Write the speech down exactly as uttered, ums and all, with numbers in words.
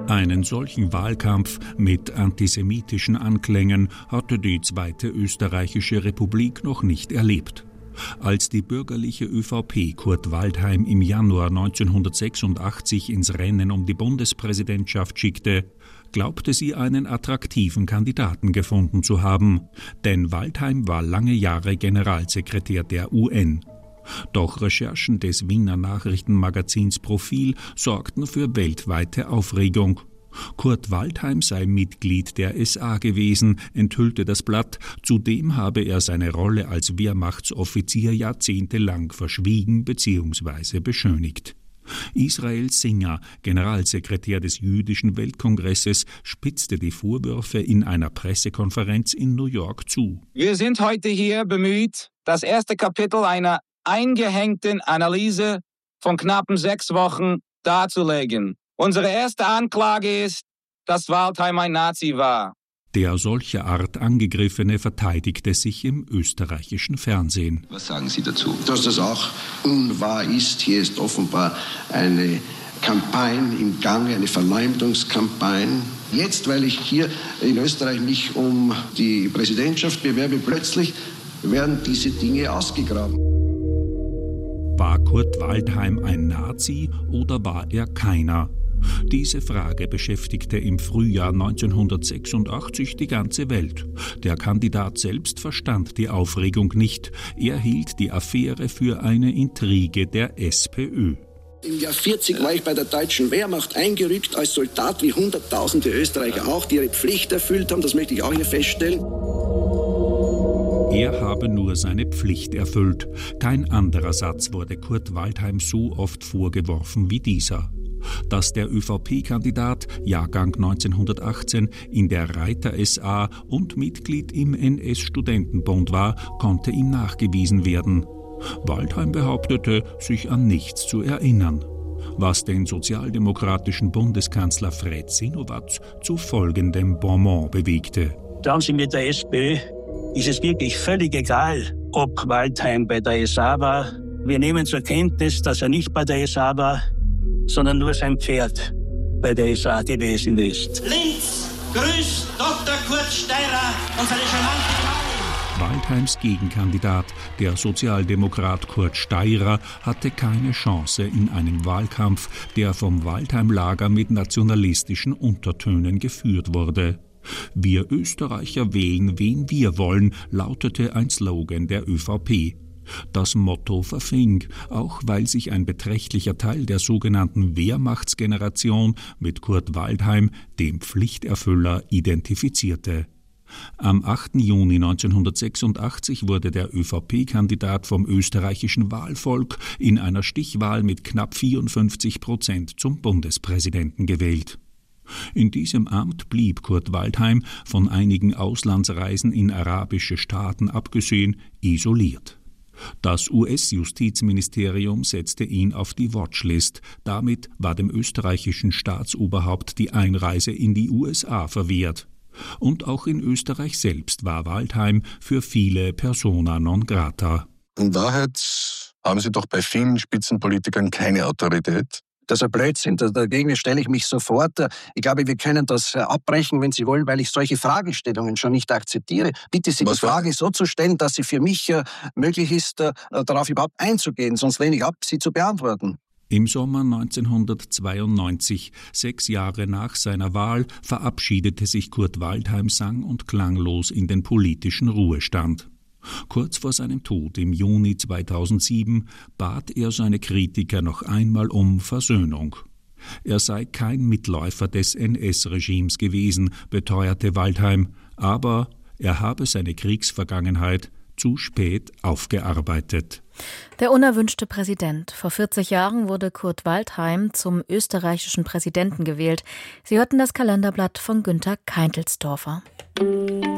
Einen solchen Wahlkampf mit antisemitischen Anklängen hatte die Zweite Österreichische Republik noch nicht erlebt. Als die bürgerliche ÖVP Kurt Waldheim im Januar neunzehnhundertsechsundachtzig ins Rennen um die Bundespräsidentschaft schickte, glaubte sie einen attraktiven Kandidaten gefunden zu haben, denn Waldheim war lange Jahre Generalsekretär der U N. Doch Recherchen des Wiener Nachrichtenmagazins Profil sorgten für weltweite Aufregung. Kurt Waldheim sei Mitglied der S A gewesen, enthüllte das Blatt. Zudem habe er seine Rolle als Wehrmachtsoffizier jahrzehntelang verschwiegen bzw. beschönigt. Israel Singer, Generalsekretär des Jüdischen Weltkongresses, spitzte die Vorwürfe in einer Pressekonferenz in New York zu. Wir sind heute hier bemüht, das erste Kapitel einer eingehängten Analyse von knappen sechs Wochen darzulegen. Unsere erste Anklage ist, dass Waldheim ein Nazi war. Der solcher Art Angegriffene verteidigte sich im österreichischen Fernsehen. Was sagen Sie dazu? Dass das auch unwahr ist. Hier ist offenbar eine Kampagne im Gange, eine Verleumdungskampagne. Jetzt, weil ich hier in Österreich mich um die Präsidentschaft bewerbe, plötzlich werden diese Dinge ausgegraben. War Kurt Waldheim ein Nazi oder war er keiner? Diese Frage beschäftigte im Frühjahr neunzehnhundertsechsundachtzig die ganze Welt. Der Kandidat selbst verstand die Aufregung nicht. Er hielt die Affäre für eine Intrige der SPÖ. Im Jahr vierzig war ich bei der deutschen Wehrmacht eingerückt als Soldat, wie hunderttausende Österreicher auch, die ihre Pflicht erfüllt haben. Das möchte ich auch hier feststellen. Er habe nur seine Pflicht erfüllt. Kein anderer Satz wurde Kurt Waldheim so oft vorgeworfen wie dieser. Dass der ÖVP-Kandidat, Jahrgang neunzehnhundertachtzehn, in der Reiter-S A und Mitglied im N S-Studentenbund war, konnte ihm nachgewiesen werden. Waldheim behauptete, sich an nichts zu erinnern. Was den sozialdemokratischen Bundeskanzler Fred Sinowatz zu folgendem Bonmot bewegte. Glauben Sie, mit der SPÖ ist es wirklich völlig egal, ob Waldheim bei der S A war. Wir nehmen zur Kenntnis, dass er nicht bei der S A war, sondern nur sein Pferd bei der S A gewesen ist. Linz grüßt Doktor Kurt Steirer und seine charmante Gemahlin. Waldheims Gegenkandidat, der Sozialdemokrat Kurt Steirer, hatte keine Chance in einem Wahlkampf, der vom Waldheim-Lager mit nationalistischen Untertönen geführt wurde. Wir Österreicher wählen, wen wir wollen, lautete ein Slogan der ÖVP. Das Motto verfing, auch weil sich ein beträchtlicher Teil der sogenannten Wehrmachtsgeneration mit Kurt Waldheim, dem Pflichterfüller, identifizierte. Am achten Juni neunzehnhundertsechsundachtzig wurde der ÖVP-Kandidat vom österreichischen Wahlvolk in einer Stichwahl mit knapp vierundfünfzig Prozent zum Bundespräsidenten gewählt. In diesem Amt blieb Kurt Waldheim, von einigen Auslandsreisen in arabische Staaten abgesehen, isoliert. Das U S-Justizministerium setzte ihn auf die Watchlist. Damit war dem österreichischen Staatsoberhaupt die Einreise in die U S A verwehrt. Und auch in Österreich selbst war Waldheim für viele persona non grata. In Wahrheit haben Sie doch bei vielen Spitzenpolitikern keine Autorität. Das ist ein Blödsinn. Dagegen stelle ich mich sofort. Ich glaube, wir können das abbrechen, wenn Sie wollen, weil ich solche Fragestellungen schon nicht akzeptiere. Bitte Sie, Was die Frage so zu stellen, dass sie für mich möglich ist, darauf überhaupt einzugehen. Sonst lehne ich ab, sie zu beantworten. Im Sommer neunzehnhundertzweiundneunzig, sechs Jahre nach seiner Wahl, verabschiedete sich Kurt Waldheim sang- und klanglos in den politischen Ruhestand. Kurz vor seinem Tod im Juni zweitausendsieben bat er seine Kritiker noch einmal um Versöhnung. Er sei kein Mitläufer des N S-Regimes gewesen, beteuerte Waldheim, aber er habe seine Kriegsvergangenheit zu spät aufgearbeitet. Der unerwünschte Präsident. Vor vierzig Jahren wurde Kurt Waldheim zum österreichischen Präsidenten gewählt. Sie hörten das Kalenderblatt von Günther Keintelsdorfer.